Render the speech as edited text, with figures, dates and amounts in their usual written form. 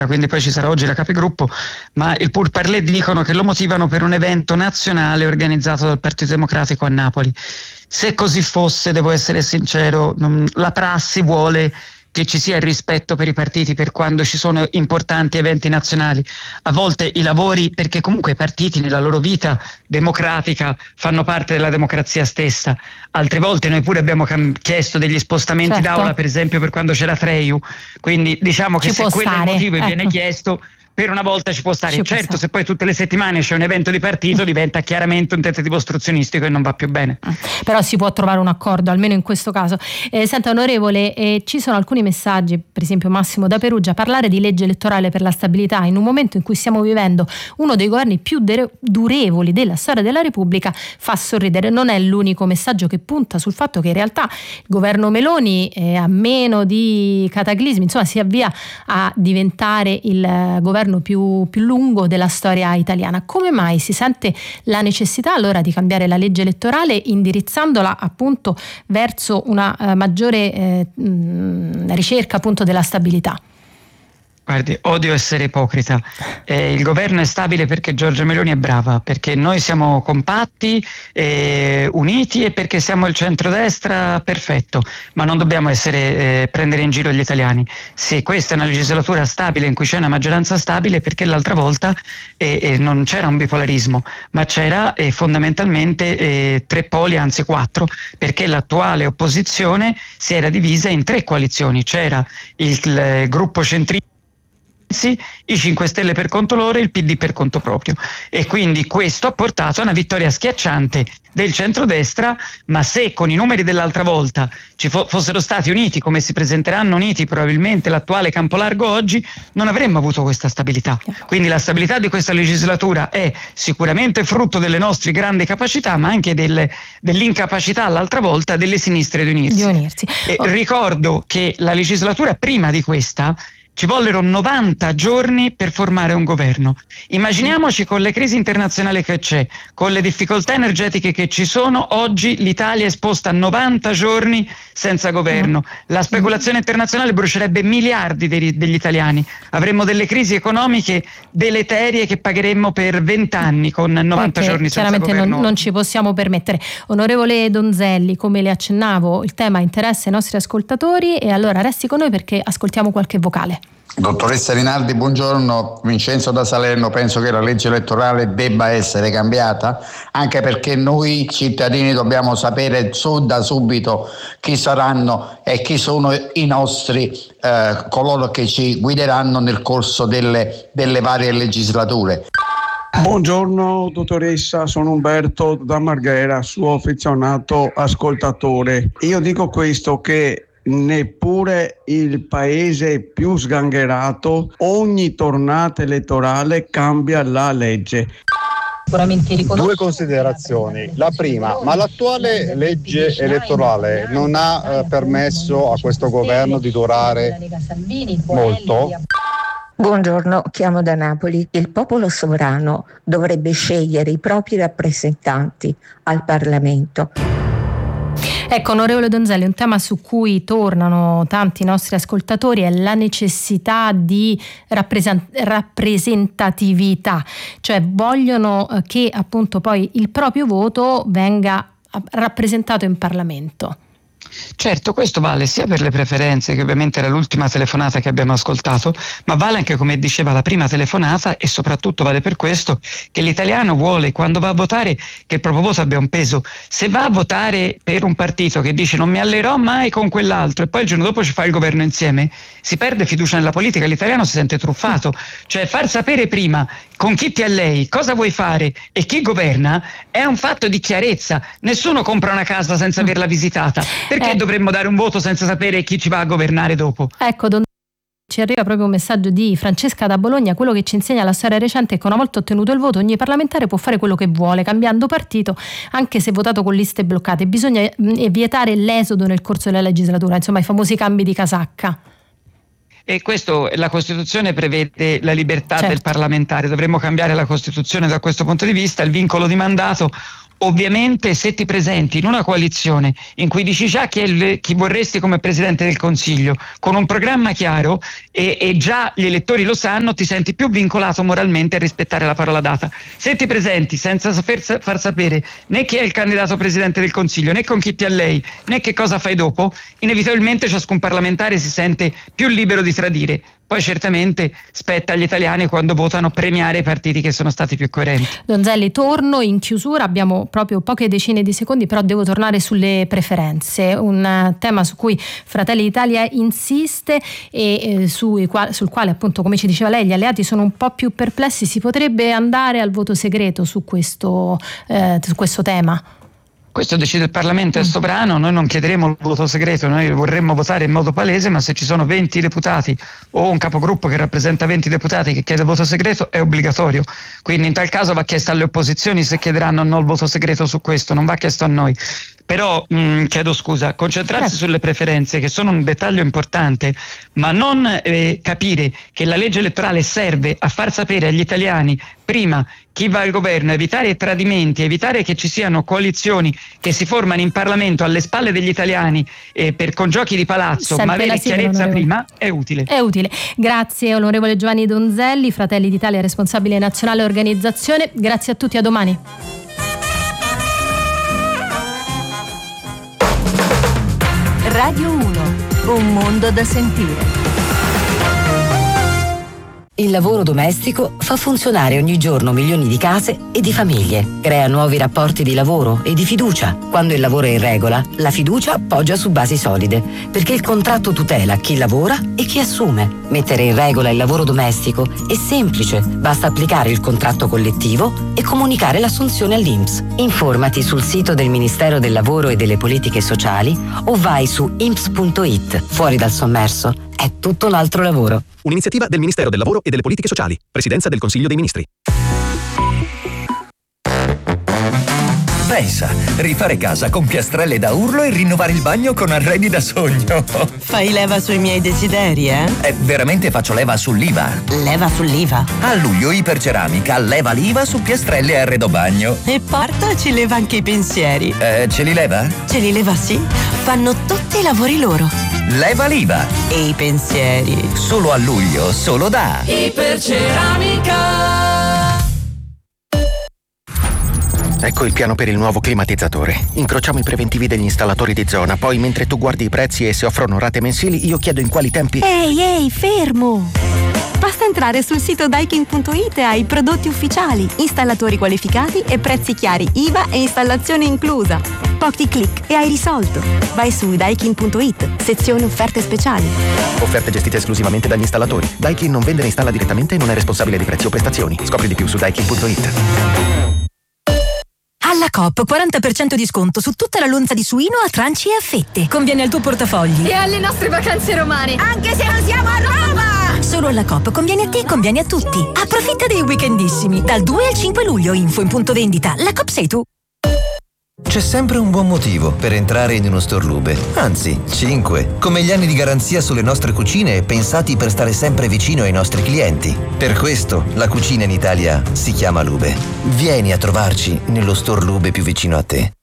quindi poi ci sarà oggi la capigruppo, ma il pourparlers dicono che lo motivano per un evento nazionale organizzato dal Partito Democratico a Napoli. Se così fosse, devo essere sincero, la prassi vuole che ci sia il rispetto per i partiti per quando ci sono importanti eventi nazionali. A volte i lavori, perché comunque i partiti nella loro vita democratica fanno parte della democrazia stessa, altre volte noi pure abbiamo chiesto degli spostamenti d'aula, per esempio per quando c'era Treiu, quindi diciamo che se quello è il motivo e viene chiesto, per una volta ci può stare. Certo, se poi tutte le settimane c'è un evento di partito diventa chiaramente un tentativo ostruzionistico e non va più bene. Però si può trovare un accordo, almeno in questo caso. Senta onorevole, ci sono alcuni messaggi, per esempio Massimo da Perugia: parlare di legge elettorale per la stabilità in un momento in cui stiamo vivendo uno dei governi più durevoli della storia della Repubblica fa sorridere. Non è l'unico messaggio che punta sul fatto che in realtà il governo Meloni, a meno di cataclismi, insomma, si avvia a diventare il governo più lungo della storia italiana. Come mai si sente la necessità allora di cambiare la legge elettorale indirizzandola appunto verso una maggiore ricerca appunto della stabilità? Guardi, odio essere ipocrita. Il governo è stabile perché Giorgia Meloni è brava, perché noi siamo compatti, uniti, e perché siamo il centrodestra perfetto, ma non dobbiamo prendere in giro gli italiani. Se questa è una legislatura stabile in cui c'è una maggioranza stabile, perché l'altra volta non c'era un bipolarismo, ma c'era fondamentalmente 3 poli, anzi 4, perché l'attuale opposizione si era divisa in 3 coalizioni. C'era il gruppo centrista, i 5 Stelle per conto loro e il PD per conto proprio, e quindi questo ha portato a una vittoria schiacciante del centrodestra. Ma se con i numeri dell'altra volta ci fossero stati uniti come si presenteranno uniti probabilmente l'attuale Campolargo oggi, non avremmo avuto questa stabilità. Quindi la stabilità di questa legislatura è sicuramente frutto delle nostre grandi capacità, ma anche dell'incapacità l'altra volta delle sinistre di unirsi. Ricordo che la legislatura prima di questa ci vollero 90 giorni per formare un governo. Immaginiamoci, con le crisi internazionali che c'è, con le difficoltà energetiche che ci sono, oggi l'Italia è esposta a 90 giorni senza governo. La speculazione internazionale brucerebbe miliardi degli italiani. Avremmo delle crisi economiche deleterie che pagheremmo per 20 anni con 90 giorni senza governo. Chiaramente non ci possiamo permettere. Onorevole Donzelli, come le accennavo, il tema interessa i nostri ascoltatori, e allora resti con noi perché ascoltiamo qualche vocale. Dottoressa Rinaldi, buongiorno. Vincenzo da Salerno. Penso che la legge elettorale debba essere cambiata, anche perché noi cittadini dobbiamo sapere da subito chi saranno e chi sono i nostri coloro che ci guideranno nel corso delle varie legislature. Buongiorno dottoressa, sono Umberto da Marghera, suo affezionato ascoltatore. Io dico questo, che neppure il paese più sgangherato ogni tornata elettorale cambia la legge. 2 considerazioni. La prima, ma l'attuale legge elettorale non ha permesso a questo governo di durare molto? Buongiorno, chiamo da Napoli. Il popolo sovrano dovrebbe scegliere i propri rappresentanti al Parlamento. Ecco, onorevole Donzelli, un tema su cui tornano tanti nostri ascoltatori è la necessità di rappresentatività, cioè vogliono che appunto poi il proprio voto venga rappresentato in Parlamento. Certo, questo vale sia per le preferenze, che ovviamente era l'ultima telefonata che abbiamo ascoltato, ma vale anche, come diceva, la prima telefonata, e soprattutto vale per questo che l'italiano vuole, quando va a votare, che il proprio voto abbia un peso. Se va a votare per un partito che dice non mi allerò mai con quell'altro e poi il giorno dopo ci fa il governo insieme, si perde fiducia nella politica, l'italiano si sente truffato. Cioè, far sapere prima con chi ti allei, cosa vuoi fare e chi governa è un fatto di chiarezza. Nessuno compra una casa senza averla visitata. Perché dovremmo dare un voto senza sapere chi ci va a governare dopo? Ecco, ci arriva proprio un messaggio di Francesca da Bologna. Quello che ci insegna la storia recente è che una volta ottenuto il voto ogni parlamentare può fare quello che vuole, cambiando partito, anche se votato con liste bloccate. Bisogna vietare l'esodo nel corso della legislatura, insomma i famosi cambi di casacca. E questo, la Costituzione prevede la libertà del parlamentare. Dovremmo cambiare la Costituzione da questo punto di vista. Il vincolo di mandato Ovviamente se ti presenti in una coalizione in cui dici già chi vorresti come Presidente del Consiglio, con un programma chiaro e già gli elettori lo sanno, ti senti più vincolato moralmente a rispettare la parola data. Se ti presenti senza far sapere né chi è il candidato Presidente del Consiglio, né con chi ti allei, né che cosa fai dopo, inevitabilmente ciascun parlamentare si sente più libero di tradire. Poi certamente spetta agli italiani, quando votano, premiare i partiti che sono stati più coerenti. Donzelli, torno in chiusura, abbiamo proprio poche decine di secondi, però devo tornare sulle preferenze, un tema su cui Fratelli d'Italia insiste e sul quale, appunto, come ci diceva lei, gli alleati sono un po' più perplessi. Si potrebbe andare al voto segreto su questo tema? Questo decide il Parlamento, è sovrano, noi non chiederemo il voto segreto, noi vorremmo votare in modo palese, ma se ci sono 20 deputati o un capogruppo che rappresenta 20 deputati che chiede il voto segreto, è obbligatorio. Quindi in tal caso va chiesto alle opposizioni se chiederanno o no il voto segreto su questo, non va chiesto a noi. Però chiedo scusa, concentrarsi sulle preferenze, che sono un dettaglio importante, ma non capire che la legge elettorale serve a far sapere agli italiani prima chi va al governo, evitare tradimenti, evitare che ci siano coalizioni che si formano in Parlamento alle spalle degli italiani con giochi di palazzo, ma avere chiarezza prima è utile. È utile. Grazie onorevole Giovanni Donzelli, Fratelli d'Italia, responsabile nazionale organizzazione. Grazie a tutti, a domani. Radio 1, un mondo da sentire. Il lavoro domestico fa funzionare ogni giorno milioni di case e di famiglie. Crea nuovi rapporti di lavoro e di fiducia. Quando il lavoro è in regola, la fiducia poggia su basi solide, perché il contratto tutela chi lavora e chi assume. Mettere in regola il lavoro domestico è semplice. Basta applicare il contratto collettivo e comunicare l'assunzione all'INPS. Informati sul sito del Ministero del Lavoro e delle Politiche Sociali o vai su inps.it. Fuori dal sommerso è tutto un altro lavoro. Un'iniziativa del Ministero del Lavoro e delle Politiche Sociali. Presidenza del Consiglio dei Ministri. Pensa, rifare casa con piastrelle da urlo e rinnovare il bagno con arredi da sogno. Fai leva sui miei desideri, eh? Veramente faccio leva sull'IVA. Leva sull'IVA? A luglio Iperceramica leva l'IVA su piastrelle e arredo bagno. E porta ci leva anche i pensieri. Ce li leva? Ce li leva, sì. Fanno tutti i lavori loro. Leva l'IVA. E i pensieri. Solo a luglio, solo da Iperceramica. Ecco il piano per il nuovo climatizzatore. Incrociamo i preventivi degli installatori di zona, poi mentre tu guardi i prezzi e se offrono rate mensili, io chiedo in quali tempi... Ehi, fermo! Basta entrare sul sito Daikin.it e hai prodotti ufficiali, installatori qualificati e prezzi chiari, IVA e installazione inclusa. Pochi click e hai risolto. Vai su Daikin.it, sezione offerte speciali. Offerte gestite esclusivamente dagli installatori. Daikin non vende né installa direttamente e non è responsabile di prezzi o prestazioni. Scopri di più su Daikin.it. Alla Coop 40% di sconto su tutta la lonza di suino a tranci e a fette. Conviene al tuo portafogli e alle nostre vacanze romane, anche se non siamo a Roma. Solo alla Coop conviene a te, conviene a tutti. Approfitta dei weekendissimi dal 2 al 5 luglio. Info in punto vendita. La Coop sei tu. C'è sempre un buon motivo per entrare in uno store Lube, anzi 5, come gli anni di garanzia sulle nostre cucine pensati per stare sempre vicino ai nostri clienti. Per questo la cucina in Italia si chiama Lube. Vieni a trovarci nello store Lube più vicino a te.